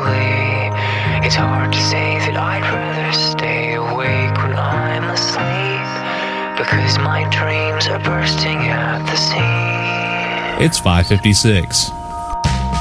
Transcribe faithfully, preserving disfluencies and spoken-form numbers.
slowly. It's hard to say that I'd rather stay awake when I'm asleep, because my dreams are bursting at the seams. It's five fifty-six.